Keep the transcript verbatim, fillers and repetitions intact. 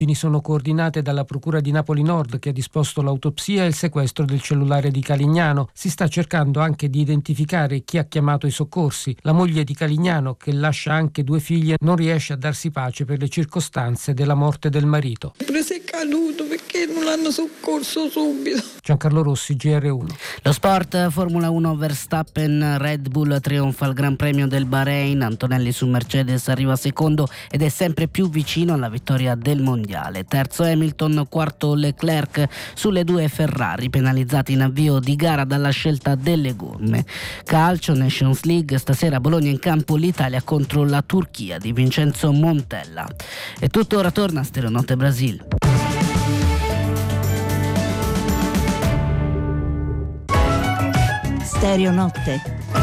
Sono coordinate dalla Procura di Napoli Nord, che ha disposto l'autopsia e il sequestro del cellulare di Calignano. Si sta cercando anche di identificare chi ha chiamato i soccorsi. La moglie di Calignano, che lascia anche due figlie, non riesce a darsi pace per le circostanze della morte del marito. Preso è caduto perché non l'hanno soccorso subito. Giancarlo Rossi, G R uno. Lo sport, Formula uno, Verstappen, Red Bull trionfa al Gran Premio del Bahrain. Antonelli su Mercedes arriva secondo ed è sempre più vicino alla vittoria del mondiale. Terzo Hamilton, quarto Leclerc sulle due Ferrari, penalizzati in avvio di gara dalla scelta delle gomme. Calcio, Nations League, stasera Bologna in campo l'Italia contro la Turchia di Vincenzo Montella. E tutto, ora torna Stereonotte Brasil. Stereonotte.